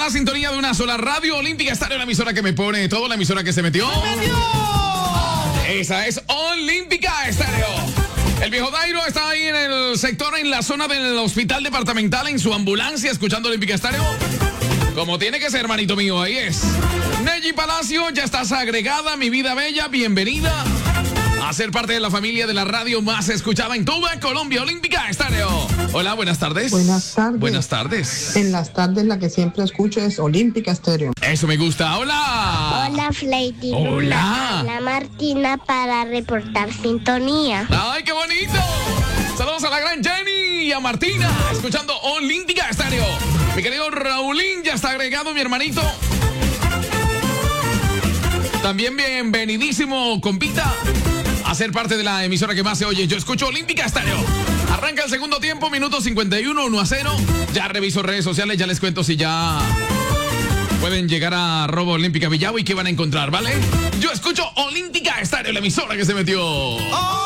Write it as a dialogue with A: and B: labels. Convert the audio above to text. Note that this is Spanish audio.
A: la sintonía de una sola radio Olímpica Estéreo, la emisora que me pone todo, la emisora que se metió. Esa es Olímpica Estéreo. El viejo Dairo está ahí en el sector, en la zona del hospital departamental, en su ambulancia, escuchando Olímpica Estéreo. Como tiene que ser, hermanito mío, ahí es. Neji Palacio, ya estás agregada, mi vida bella, bienvenida a ser parte de la familia de la radio más escuchada en toda Colombia, Olímpica Estéreo. Hola, buenas tardes.
B: Buenas tardes.
A: Buenas tardes.
B: En las tardes la que siempre escucho es Olímpica Estéreo.
A: Eso me gusta. Hola.
C: Hola, Fleidy.
A: Hola.
C: Hola, Martina, para reportar sintonía.
A: ¡Ay, qué bonito! Saludos a la gran Jenny y a Martina, escuchando Olímpica Estéreo. Mi querido Raulín ya está agregado, mi hermanito. También bienvenidísimo, compita, a ser parte de la emisora que más se oye. Yo escucho Olímpica Estéreo. Arranca el segundo tiempo, minuto 51, 1-0. Ya reviso redes sociales, ya les cuento si ya pueden llegar a Robo Olímpica Villavo y qué van a encontrar, ¿vale? Yo escucho Olímpica Estéreo, la emisora que se metió.